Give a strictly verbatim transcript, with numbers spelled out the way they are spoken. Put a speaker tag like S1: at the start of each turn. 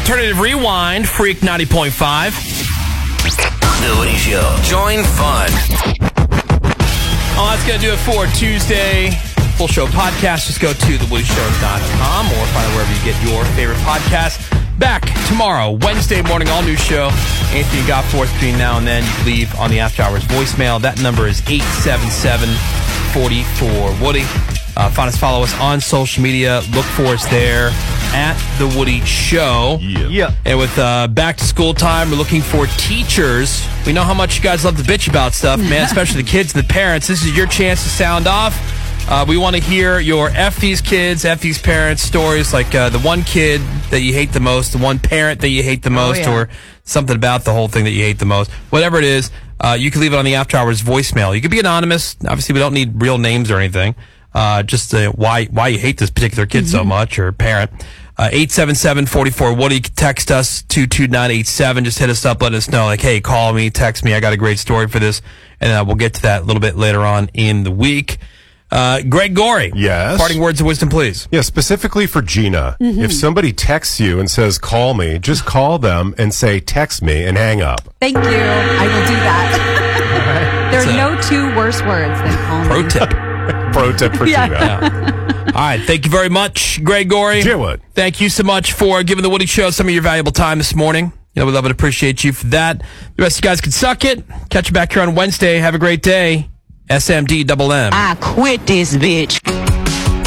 S1: Alternative Rewind, Freak ninety point five.
S2: The Woody Show. Join fun.
S1: Oh, that's going to do it for Tuesday. Full show podcast. Just go to the woody show dot com or find it wherever you get your favorite podcast. Back tomorrow, Wednesday morning, all new show. Anything you got for us between now and then, you can leave on the After Hours voicemail. That number is eight seven seven, four four, Woody. Uh, find us, follow us on social media. Look for us there at The Woody Show.
S3: Yeah.
S4: Yeah.
S1: And with uh, back to school time, we're looking for teachers. We know how much you guys love to bitch about stuff, man, especially the kids and the parents. This is your chance to sound off. Uh, we want to hear your F these kids, F these parents stories, like uh, the one kid that you hate the most, the one parent that you hate the most,
S4: yeah.
S1: or something about the whole thing that you hate the most. Whatever it is, uh, you can leave it on the After Hours voicemail. You can be anonymous. Obviously, we don't need real names or anything. Uh, just uh, why why you hate this particular kid mm-hmm. so much or parent. Uh, eight seven seven, four four, Woody. Text us, two two nine eight seven. Just hit us up. Let us know, like, hey, call me, text me. I got a great story for this. And uh, we'll get to that a little bit later on in the week. Uh, Greg Gorey.
S3: Yes?
S1: Parting words of wisdom, please.
S3: Yeah, specifically for Gina.
S4: Mm-hmm.
S3: If somebody texts you and says, call me, just call them and say, text me, and hang up.
S5: Thank you. I will do that. There are
S1: That's
S5: no two worse words than call me.
S1: Pro tip.
S3: Pro tip for
S5: Yeah.
S3: Gina.
S1: Yeah. All right. Thank you very much, Greg Gorey.
S3: Jim Wood.
S1: Thank you so much for giving the Woody Show some of your valuable time this morning. You know, we love and appreciate you for that. The rest of you guys can suck it. Catch you back here on Wednesday. Have a great day. S M D double M.
S6: I quit this bitch.